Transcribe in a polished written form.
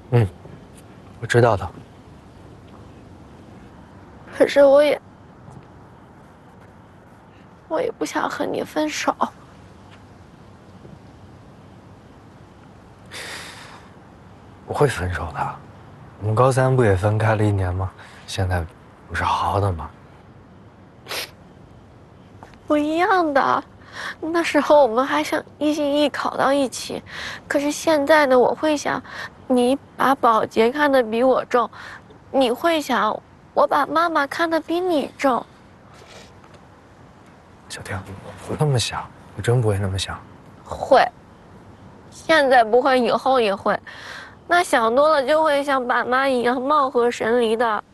嗯，我知道的。 可是我也不想和你分手。 我会分手的。我们高三不也分开了1年吗？现在不是好好的吗？ 不一样的。那时候我们还想一心一意考到一起，可是现在呢，我会想，你把保洁看得比我重，你会想，我把妈妈看得比你重。 小婷，我不那么想，我真不会那么想。 会，现在不会，以后也会。那想多了就会像爸妈一样貌合神离的。